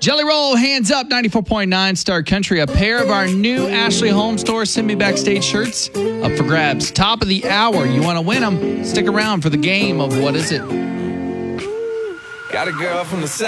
Jelly Roll, hands up, 94.9 Star Country. A pair of our new Ashley Home Store Send Me Backstage shirts up for grabs. Top of the hour. You want to win them? Stick around for the game of What Is It? Got a girl from the